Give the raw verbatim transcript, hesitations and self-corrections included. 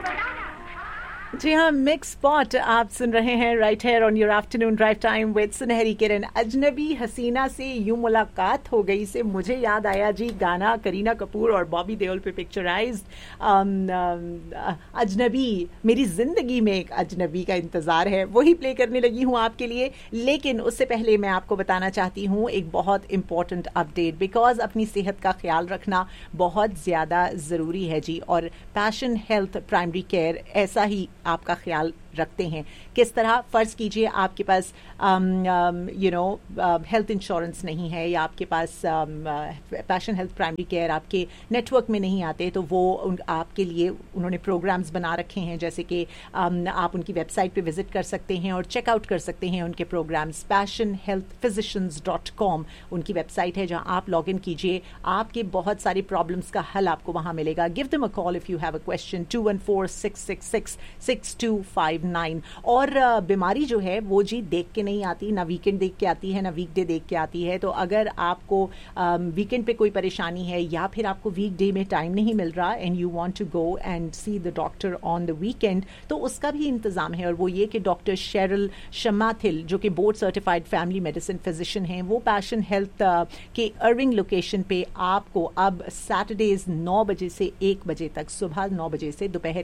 जी हाँ, mix spot आप सुन रहे हैं right hair on your afternoon drive time with सुनहरी किरण। अजनबी हसीना से यूं मुलाकात हो गई से मुझे याद आया जी गाना करीना कपूर और बॉबी देओल पे पिक्चराइज्ड अजनबी। मेरी जिंदगी में एक अजनबी का इंतजार है, वही प्ले करने लगी हूँ आपके लिए। लेकिन उससे पहले मैं आपको बताना चाहती हूँ एक बहुत इंपॉर्टेंट अपडेट, बिकॉज अपनी सेहत का ख्याल रखना बहुत ज़्यादा ज़रूरी है जी। और पैशन हेल्थ प्राइमरी केयर ऐसा ही आपका ख्याल रखते हैं। किस तरह? फ़र्ज़ कीजिए आपके पास यू नो हेल्थ इंश्योरेंस नहीं है, या आपके पास पैशन हेल्थ प्राइमरी केयर आपके नेटवर्क में नहीं आते, तो वो उन, आपके लिए उन्होंने प्रोग्राम्स बना रखे हैं, जैसे कि um, आप उनकी वेबसाइट पे विजिट कर सकते हैं और चेकआउट कर सकते हैं उनके programmes. Passion health physicians dot com उनकी वेबसाइट है, जहां आप लॉग इन कीजिए, आपके बहुत सारी प्रॉब्लम्स का हल आपको वहां मिलेगा। Give them a call if you have a question, to one four six six six six to five nine. और uh, बीमारी जो है वो जी देख के नहीं आती, ना वीकेंड देख के आती है ना वीकडे देख के आती है। तो अगर आपको वीकेंड um, पे कोई परेशानी है, या फिर आपको वीकडे में टाइम नहीं मिल रहा and you want to go and see the doctor on the weekend, तो उसका भी इंतज़ाम है। और वो ये कि डॉक्टर शेरिल शमाथिल, जो कि board certified family medicine physician हैं, वो पैशन हेल्थ uh, के अर्विंग लोकेशन पे आपको अब सैटरडेज नौ बजे से एक बजे तक, सुबह नौ बजे से दोपहर